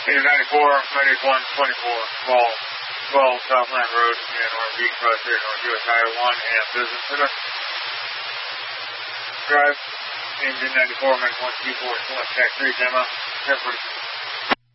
Medic 94, Medic 124, call 12 Southland Road, and North Beach, Cross here, North US Highway 1, and Business Center. Drive, engine 94, Medic 124, select track 3, demo, 1040.